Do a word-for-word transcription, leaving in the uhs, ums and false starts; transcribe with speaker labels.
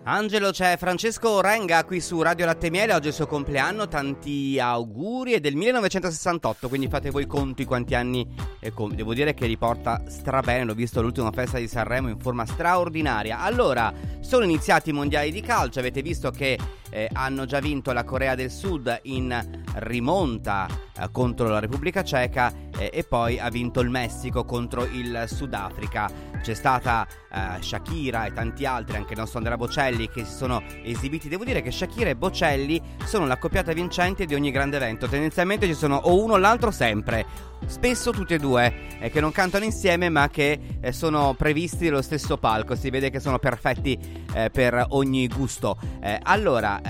Speaker 1: Angelo, c'è Francesco Renga qui su Radio Latte Miele. Oggi è il suo compleanno, tanti auguri. È del millenovecentosessantotto, quindi fate voi conti quanti anni è com- Devo dire che riporta strabene. L'ho visto all'ultima festa di Sanremo in forma straordinaria. Allora, sono iniziati i mondiali di calcio. Avete visto che eh, hanno già vinto la Corea del Sud in rimonta eh, contro la Repubblica Ceca, eh, e poi ha vinto il Messico contro il Sudafrica. C'è stata eh, Shakira e tanti altri, anche il nostro Andrea Bocelli, che si sono esibiti. Devo dire che Shakira e Bocelli sono l'accoppiata vincente di ogni grande evento. Tendenzialmente ci sono o uno o l'altro sempre, spesso tutti e due, eh, che non cantano insieme ma che eh, sono previsti nello stesso palco. Si vede che sono perfetti eh, per ogni gusto. eh, Allora